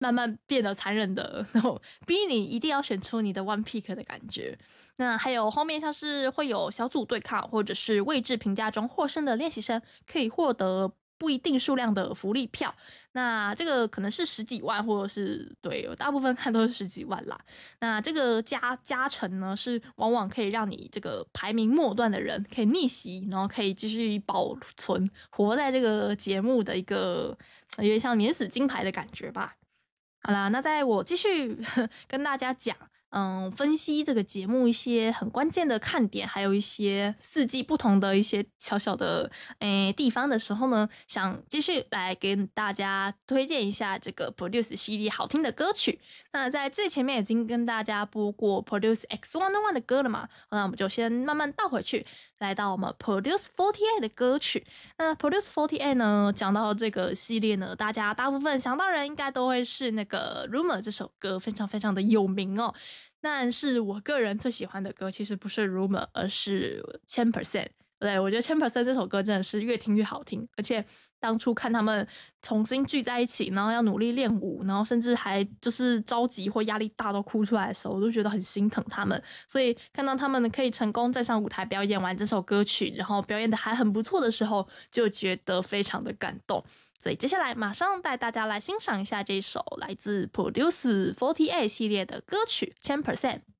慢慢变得残忍的，然后逼你一定要选出你的 one pick 的感觉。那还有后面像是会有小组对抗或者是位置评价中获胜的练习生可以获得不一定数量的福利票，那这个可能是10几万，或者是对，大部分看都是10几万啦。那这个加成呢，是往往可以让你这个排名末段的人可以逆袭，然后可以继续保存活在这个节目的一个有点像免死金牌的感觉吧。好啦，那在我继续跟大家讲分析这个节目一些很关键的看点，还有一些4季不同的一些小小的地方的时候呢，想继续来跟大家推荐一下这个 Produce 系列好听的歌曲。那在最前面已经跟大家播过 Produce X101 的歌了嘛，那我们就先慢慢倒回去，来到我们 Produce 48的歌曲。那 Produce 48呢，讲到这个系列呢，大家大部分想到人应该都会是那个 Rumor 这首歌，非常非常的有名哦。但是我个人最喜欢的歌其实不是 Rumor， 而是 10%。对，我觉得 10% 这首歌真的是越听越好听，而且当初看他们重新聚在一起，然后要努力练舞，然后甚至还就是着急或压力大到哭出来的时候，我都觉得很心疼他们。所以看到他们可以成功站上舞台表演完这首歌曲，然后表演的还很不错的时候，就觉得非常的感动。所以接下来马上带大家来欣赏一下这首来自 Produce 48系列的歌曲 10%。